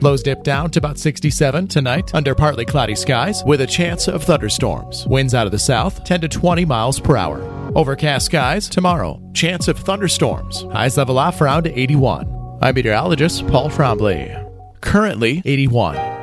Lows dip down to about 67 tonight under partly cloudy skies with a chance of thunderstorms. Winds out of the south 10 to 20 miles per hour. Overcast skies tomorrow. Chance of thunderstorms. Highs level off around 81. I'm meteorologist Paul Trombley. Currently 81.